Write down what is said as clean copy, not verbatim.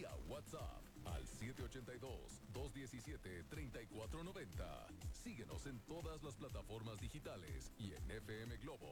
vía WhatsApp al 782-217-3490. Síguenos en todas las plataformas digitales y en fmglobo.com.